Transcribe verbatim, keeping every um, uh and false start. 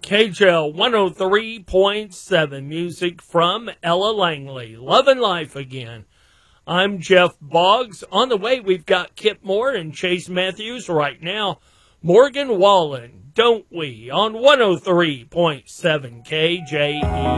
K J L one oh three point seven, music from Ella Langley. Love and Life again. I'm Jeff Boggs. On the way, we've got Kip Moore and Chase Matthews. Right now, Morgan Wallen, Don't We, on one oh three point seven K J E.